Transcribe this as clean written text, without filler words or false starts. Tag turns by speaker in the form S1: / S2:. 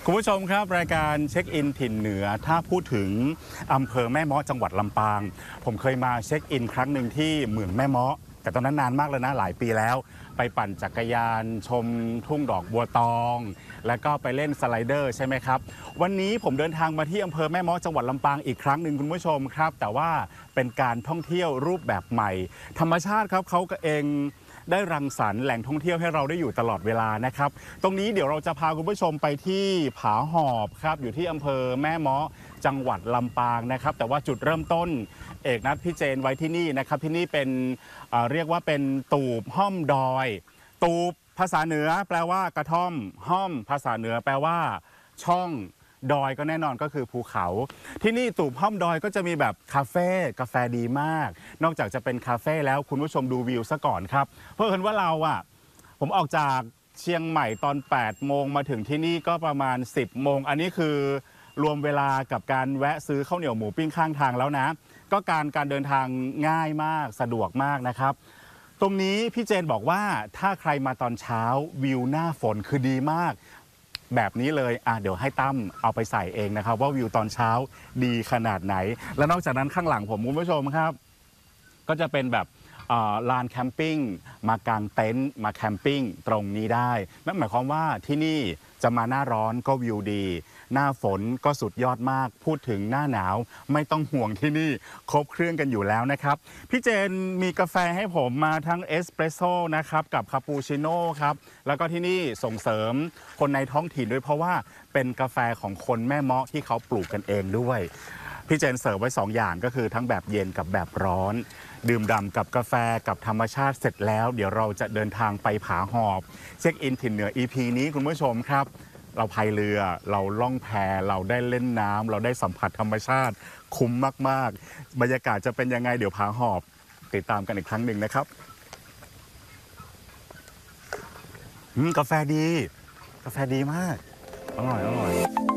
S1: คุณผู้ชมครับรายการเช็คอินถิ่นเหนือถ้าพูดถึงอำเภอแม่เมาะจังหวัดลำปางผมเคยมาเช็คอินครั้งหนึ่งที่เมืองแม่เมาะแต่ตอนนั้นนานมากแล้วนะหลายปีแล้วไปปั่นจักรยานชมทุ่งดอกบัวตองแล้วก็ไปเล่นสไลเดอร์ใช่ไหมครับวันนี้ผมเดินทางมาที่อำเภอแม่เมาะจังหวัดลำปางอีกครั้งหนึ่งคุณผู้ชมครับแต่ว่าเป็นการท่องเที่ยวรูปแบบใหม่ธรรมชาติครับเขาก็เองได้รังสรรค์แหล่งท่องเที่ยวให้เราได้อยู่ตลอดเวลานะครับตรงนี้เดี๋ยวเราจะพาคุณผู้ชมไปที่ผาหอบครับอยู่ที่อำเภอแม่เมาะจังหวัดลำปางนะครับแต่ว่าจุดเริ่มต้นเอกนัดพี่เจนไว้ที่นี่นะครับที่นี่เป็นเรียกว่าเป็นตูบห้อมดอยตูบภาษาเหนือแปลว่ากระท่อมห้อมภาษาเหนือแปลว่าช่องดอยก็แน่นอนก็คือภูเขาที่นี่ตูบห้อมดอยก็จะมีแบบคาเฟ่กาแฟดีมากนอกจากจะเป็นคาเฟ่แล้วคุณผู้ชมดูวิวซะก่อนครับเพราะเห็นว่าเราผมออกจากเชียงใหม่ตอน8 โมงมาถึงที่นี่ก็ประมาณ10 โมงอันนี้คือรวมเวลากับการแวะซื้อข้าวเหนียวหมูปิ้งข้างทางแล้วนะก็การเดินทางง่ายมากสะดวกมากนะครับตรงนี้พี่เจนบอกว่าถ้าใครมาตอนเช้าวิวหน้าฝนคือดีมากแบบนี้เลยเดี๋ยวให้ตั้มเอาไปใส่เองนะครับว่าวิวตอนเช้าดีขนาดไหนและนอกจากนั้นข้างหลังผมคุณผู้ชมครับก็จะเป็นแบบลานแคมปิ้งมากางเต็นท์มาแคมปิ้งตรงนี้ได้นั่นหมายความว่าที่นี่จะมาหน้าร้อนก็วิวดีหน้าฝนก็สุดยอดมากพูดถึงหน้าหนาวไม่ต้องห่วงที่นี่ครบเครื่องกันอยู่แล้วนะครับพี่เจนมีกาแฟให้ผมมาทั้งเอสเปรสโซ่นะครับกับคาปูชิโน่ครับแล้วก็ที่นี่ส่งเสริมคนในท้องถิ่นด้วยเพราะว่าเป็นกาแฟของคนแม่เมาะที่เขาปลูกกันเองด้วยพี่เจนเสิร์ฟไว้2 อย่างก็คือทั้งแบบเย็นกับแบบร้อนดื่มด่ำกับกาแฟกับธรรมชาติเสร็จแล้วเดี๋ยวเราจะเดินทางไปผาหอบเช็คอินถิ่นเหนือ EP นี้คุณผู้ชมครับเราพายเรือเราล่องแพเราได้เล่นน้ำเราได้สัมผัสธรรมชาติคุ้มมากๆบรรยากาศจะเป็นยังไงเดี๋ยวผาหอบติดตามกันอีกครั้งหนึ่งนะครับกาแฟดีมากอร่อย